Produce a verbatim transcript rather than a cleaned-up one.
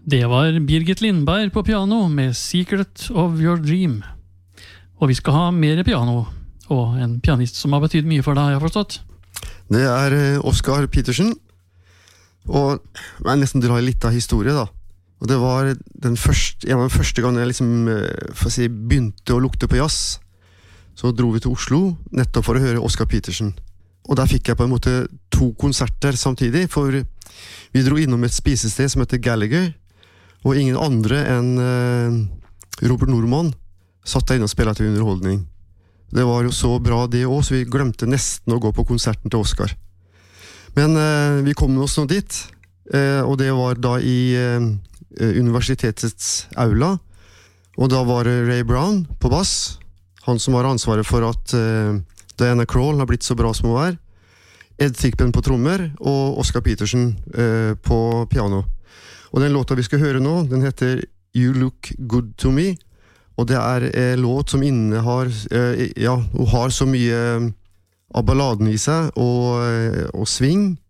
Det var Birgit Lindberg på piano med Secret of Your Dream. Og vi skal ha mer piano, og en pianist som har betydd mye for deg, har jeg forstått. Det er Oscar Peterson, og jeg nesten drar litt av historie da. Og det var den første, en av de første gangene jeg liksom, for å si, begynte å lukte på jazz. Så dro vi til Oslo, nettopp for å høre Oscar Peterson. Og der fikk jeg på en måte to konserter samtidig, for vi dro innom et spisested som heter Gallagher, og ingen andre enn Robert Norman satt der inne og spilte til underholdning. Det var jo så bra det også, så vi glemte nesten å gå på konserten til Oscar. Men eh, vi kom oss nå dit, eh, og det var da i eh, universitetets aula, og da var det Ray Brown på bass, han som har ansvaret for at eh, Diana Krall har blitt så bra som hun er, Ed Thigpen på trommer, og Oscar Peterson eh, på piano. Og den låta vi skal høre nå, den heter You Look Good To Me, og det er en låt som innehar, eh, ja, hun har så mye av balladen i seg, og, og sving,